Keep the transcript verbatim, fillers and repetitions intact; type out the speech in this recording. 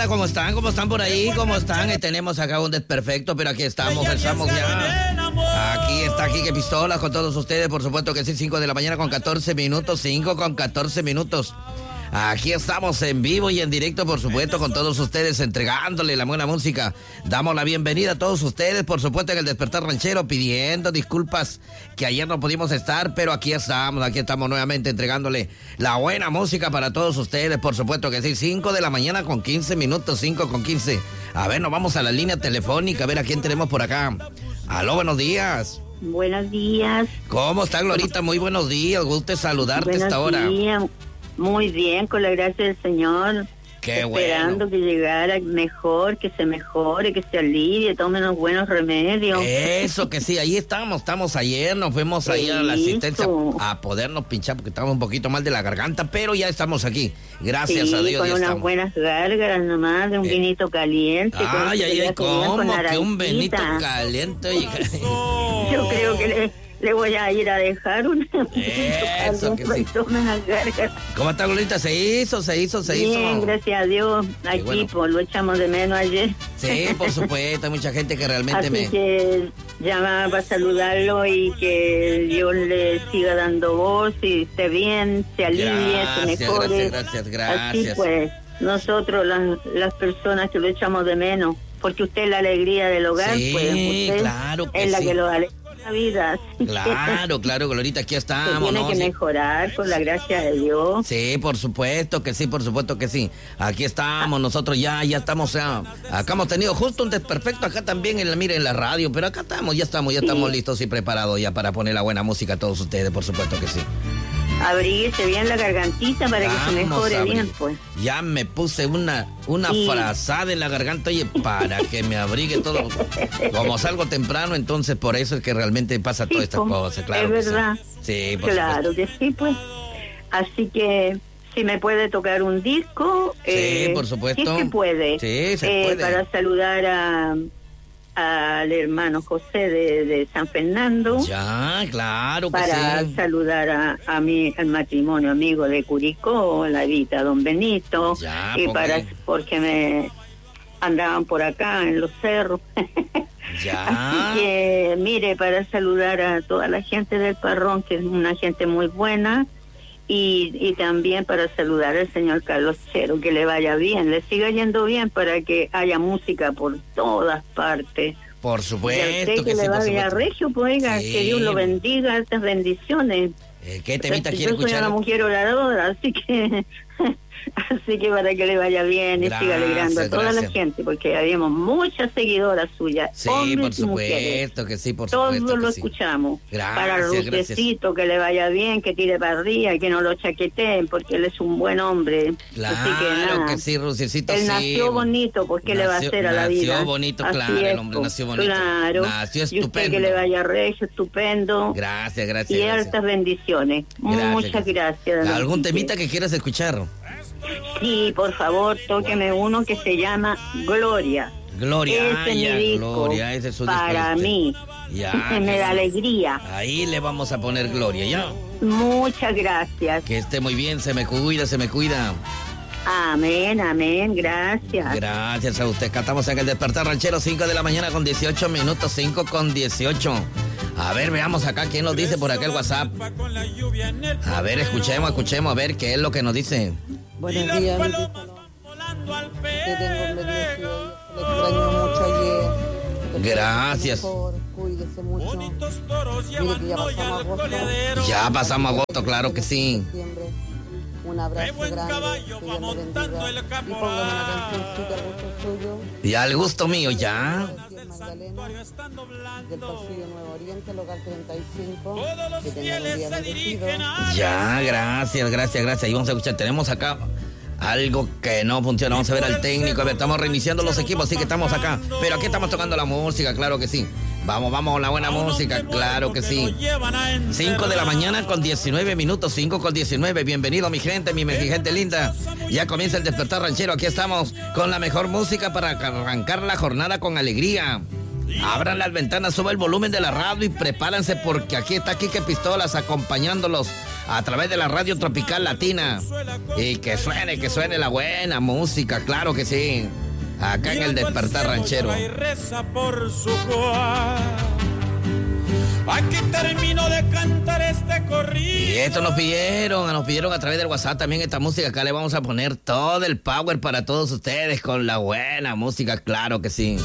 Hola, ¿cómo están? ¿Cómo están por ahí? ¿Cómo están? Eh, tenemos acá un desperfecto, pero aquí estamos, estamos ya. Aquí está Quique Pistolas con todos ustedes, por supuesto que sí, cinco de la mañana con catorce minutos, cinco con catorce minutos. Aquí estamos en vivo y en directo, por supuesto, con todos ustedes, entregándole la buena música. Damos la bienvenida a todos ustedes, por supuesto, en el Despertar Ranchero, pidiendo disculpas que ayer no pudimos estar, pero aquí estamos, aquí estamos nuevamente entregándole la buena música para todos ustedes, por supuesto que sí. cinco de la mañana con quince minutos, cinco con quince. A ver, nos vamos a la línea telefónica, a ver a quién tenemos por acá. Aló, buenos días. Buenos días. ¿Cómo está, Glorita? Muy buenos días, gusto saludarte buenos hasta ahora. Días. Muy bien, con la gracia del Señor. Qué Esperando bueno. que llegara mejor, que se mejore, que se alivie, tome unos buenos remedios. Eso que sí, ahí estamos, estamos ayer, nos fuimos ahí a la asistencia a podernos pinchar porque estábamos un poquito mal de la garganta, pero ya estamos aquí, gracias sí, a Dios. con ya unas estamos. buenas gárgaras nomás, de un eh. vinito caliente. Ay, ay, ay, ¿cómo? Que un vinito naranjita. caliente. Oye. Yo creo que le, le voy a ir a dejar un Eso que sí. unas gárgaras. ¿Cómo está, Glorita? Se hizo, se hizo, se Bien, hizo. Bien, gracias a Dios. Aquí, bueno. pues, lo echamos de menos ayer. Sí, por supuesto, hay mucha gente que realmente Así me... que llamaba para saludarlo y que Dios le siga dando voz y esté bien, se alivie, Gracias, se mejore. gracias, gracias, Así gracias. pues, nosotros las, las personas que lo echamos de menos, porque usted es la alegría del hogar, Sí, pues usted claro que es la sí. que lo alegra la vida. Así Claro, claro, Glorita, aquí que estamos, tiene ¿no? que Sí. mejorar por la gracia de Dios. Sí, por supuesto que sí, por supuesto que sí. Aquí estamos, nosotros ya, ya estamos, ya, acá hemos tenido justo un desperfecto acá también, en la, mire, en la radio, pero acá estamos, ya estamos, ya Sí. estamos listos y preparados ya para poner la buena música a todos ustedes, por supuesto que sí. Abríguese bien la gargantita para que se Vamos mejore a abrir. bien, pues. Ya me puse una, una Sí. frazada en la garganta, oye, para que me abrigue todo. Como salgo temprano, entonces por eso es que realmente pasa Sí, todas estas pues, cosas, claro. es que verdad. Sí, sí por Claro supuesto. que sí, pues. Así que si me puede tocar un disco. Sí, eh, por supuesto. Sí, se puede. Sí, se Eh, puede. Para saludar a al hermano José de, de San Fernando. Ya, claro que Para sí. saludar a, a mi al matrimonio amigo de Curicó, la Evita Don Benito. Ya, y porque- para porque me andaban por acá en los cerros. Ya. Así que, mire, para saludar a toda la gente del Parrón, que es una gente muy buena, y, y también para saludar al señor Carlos Chero, que le vaya bien, le siga yendo bien para que haya música por todas partes. Por Y a supuesto usted que que sí, le por vaya supuesto. regio, pues oiga, Sí. que Dios lo bendiga, altas bendiciones. Eh, ¿Qué temita Yo quiere soy una escuchar? mujer oradora, así que así que para que le vaya bien y Gracias, siga alegrando a toda gracias. la gente, porque habíamos muchas seguidoras suyas, Sí, hombres por y mujeres. supuesto que sí, por Todos supuesto lo que sí. escuchamos. Gracias, Para Ruchecito, que le vaya bien, que tire para arriba, que no lo chaqueteen, porque él es un buen hombre. Claro Así que nada. que sí, Rucicito, Él sí. nació bonito, pues ¿qué le va a Nació- hacer a la vida? Nació bonito, Así claro, es, el hombre pues, nació bonito. Claro. Nació Y usted estupendo. que le vaya regio, estupendo. Gracias, gracias, Y gracias. hartas bendiciones. Gracias, Muchas gracias. gracias. don ¿Algún Quique. temita que quieras escuchar? Sí, por favor, tóqueme uno que se llama Gloria. Gloria, Ese ah, es mi ya, disco. Gloria, ese es su disco Para de usted. mí. Ya, Me qué da bueno. alegría. Ahí le vamos a poner Gloria, ya. Muchas gracias. Que esté muy bien, se me cuida, se me cuida. Amén, amén, gracias. Gracias a usted. Cantamos en el Despertar Ranchero, cinco de la mañana con dieciocho minutos, cinco con dieciocho. A ver, veamos acá quién nos dice por acá el WhatsApp. A ver, escuchemos, escuchemos, a ver qué es lo que nos dice. Buenos días, mi tío. Te tengo un bendecido día. Le extraño mucho ayer. Que Gracias. esté mejor, cuídese mucho. Mire que ya pasamos agosto. Ya pasamos agosto, claro que sí. Septiembre. Un abrazo grande. Que Dios le bendiga. Y póngame una cancióncita al gusto suyo. Y al gusto mío, ya. Aquí en Magdalena, del Pasillo Nuevo Oriente, local treinta y cinco. Que tengan un día bendecido. Ya, gracias, gracias, gracias. Y vamos a escuchar, tenemos acá algo que no funciona. Vamos a ver al técnico. A ver, estamos reiniciando los equipos, así que estamos acá. Pero aquí estamos tocando la música, claro que sí. Vamos, vamos con la buena música, claro que sí. cinco de la mañana con diecinueve minutos, cinco con diecinueve. Bienvenido mi gente, mi, mi gente linda. Ya comienza el Despertar Ranchero. Aquí estamos con la mejor música para arrancar la jornada con alegría. Abran las ventanas, suba el volumen de la radio y prepárense porque aquí está Quique Pistolas acompañándolos a través de la radio tropical latina. Y que suene, que suene la buena música, claro que sí. Acá en el Despertar Ranchero. Aquí termino de cantar este corrido. Y esto nos pidieron, nos pidieron a través del WhatsApp también esta música. Acá le vamos a poner todo el power para todos ustedes con la buena música, claro que sí.